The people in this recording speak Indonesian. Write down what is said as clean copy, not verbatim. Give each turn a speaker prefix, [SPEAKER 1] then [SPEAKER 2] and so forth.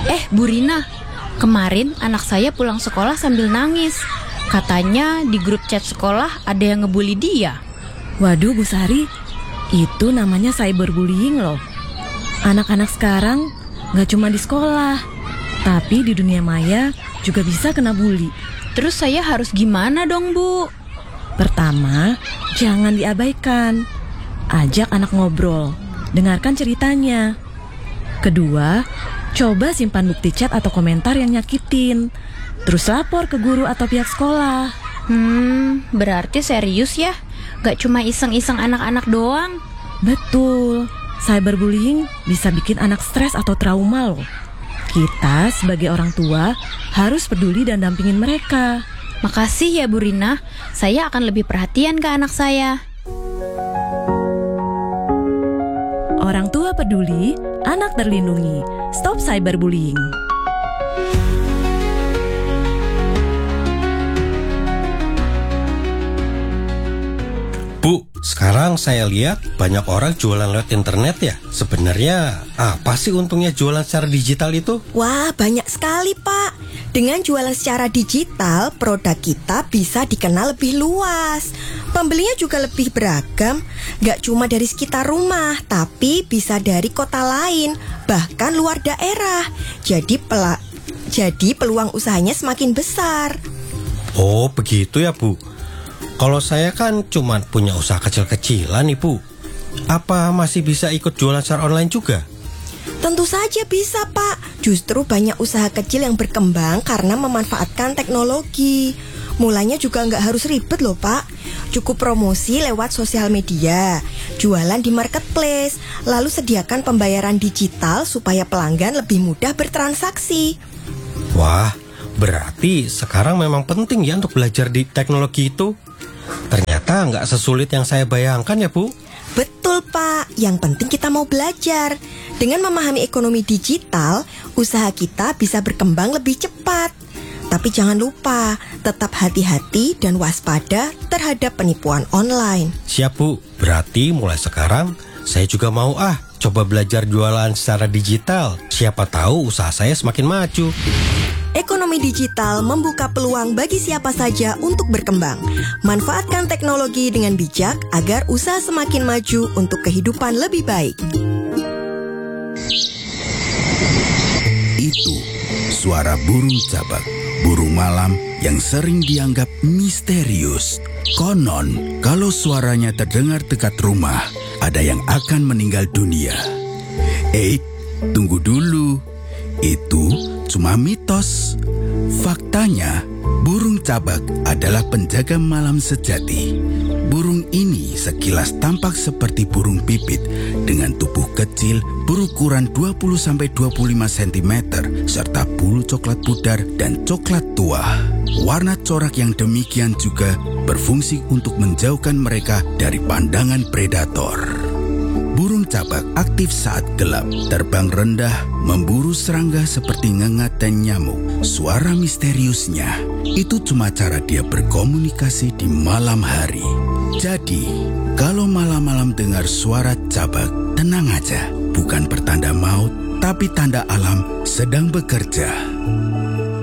[SPEAKER 1] Bu Rina, kemarin anak saya pulang sekolah sambil nangis. Katanya di grup chat sekolah ada yang ngebully dia.
[SPEAKER 2] Waduh Bu Sari, itu namanya cyberbullying loh. Anak-anak sekarang gak cuma di sekolah, tapi di dunia maya juga bisa kena bully.
[SPEAKER 1] Terus saya harus gimana dong, Bu?
[SPEAKER 2] Pertama, jangan diabaikan. Ajak anak ngobrol, dengarkan ceritanya. Kedua, coba simpan bukti chat atau komentar yang nyakitin. Terus lapor ke guru atau pihak sekolah.
[SPEAKER 1] Berarti serius ya? Gak cuma iseng-iseng anak-anak doang?
[SPEAKER 2] Betul, cyberbullying bisa bikin anak stres atau trauma loh. Kita sebagai orang tua harus peduli dan dampingin mereka.
[SPEAKER 1] Makasih ya Bu Rina, saya akan lebih perhatian ke anak saya.
[SPEAKER 2] Orang tua peduli, anak terlindungi. Stop cyberbullying.
[SPEAKER 3] Bu, sekarang saya lihat banyak orang jualan lewat internet ya. Sebenarnya apa sih untungnya jualan secara digital itu?
[SPEAKER 4] Wah, banyak sekali Pak. Dengan jualan secara digital, produk kita bisa dikenal lebih luas. Pembelinya juga lebih beragam. Gak cuma dari sekitar rumah, tapi bisa dari kota lain, bahkan luar daerah. Jadi peluang usahanya semakin besar.
[SPEAKER 3] Oh, begitu ya Bu. Kalau saya kan cuma punya usaha kecil-kecilan nih Bu. Apa masih bisa ikut jualan secara online juga?
[SPEAKER 4] Tentu saja bisa Pak. Justru banyak usaha kecil yang berkembang karena memanfaatkan teknologi. Mulanya juga nggak harus ribet loh Pak. Cukup promosi lewat sosial media, jualan di marketplace, lalu sediakan pembayaran digital supaya pelanggan lebih mudah bertransaksi.
[SPEAKER 3] Wah, berarti sekarang memang penting ya untuk belajar di teknologi itu. Ternyata nggak sesulit yang saya bayangkan ya Bu.
[SPEAKER 4] Betul Pak, yang penting kita mau belajar. Dengan memahami ekonomi digital, usaha kita bisa berkembang lebih cepat. Tapi jangan lupa, tetap hati-hati dan waspada terhadap penipuan online.
[SPEAKER 3] Siap Bu, berarti mulai sekarang saya juga mau coba belajar jualan secara digital. Siapa tahu usaha saya semakin maju.
[SPEAKER 4] Ekonomi digital membuka peluang bagi siapa saja untuk berkembang. Manfaatkan teknologi dengan bijak agar usaha semakin maju untuk kehidupan lebih baik.
[SPEAKER 5] Itu suara burung cabak, burung malam yang sering dianggap misterius. Konon, kalau suaranya terdengar dekat rumah, ada yang akan meninggal dunia. Tunggu dulu. Itu cuma mitos. Faktanya, burung cabak adalah penjaga malam sejati. Burung ini sekilas tampak seperti burung pipit dengan tubuh kecil berukuran 20-25 cm serta bulu coklat pudar dan coklat tua. Warna corak yang demikian juga berfungsi untuk menjauhkan mereka dari pandangan predator. Burung cabak aktif saat gelap, terbang rendah, memburu serangga seperti ngengat dan nyamuk. Suara misteriusnya, itu cuma cara dia berkomunikasi di malam hari. Jadi, kalau malam-malam dengar suara cabak, tenang aja. Bukan pertanda maut, tapi tanda alam sedang bekerja.